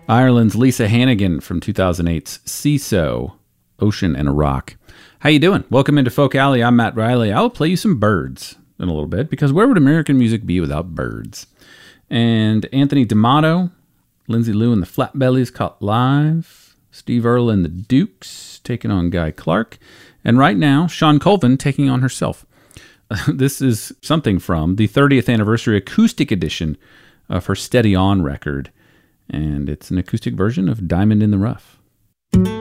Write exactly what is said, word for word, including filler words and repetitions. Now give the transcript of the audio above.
Ireland's Lisa Hannigan from two thousand eight's Seeso, Ocean and a Rock. How you doing? Welcome into Folk Alley. I'm Matt Riley. I'll play you some Byrds in a little bit, because where would American music be without Byrds? And Anthony D'Amato, Lindsay Lou and the Flatbellies caught live, Steve Earle and the Dukes taking on Guy Clark, and right now, Shawn Colvin taking on herself. This is something from the thirtieth anniversary acoustic edition of her Steady On record, and it's an acoustic version of Diamond in the Rough.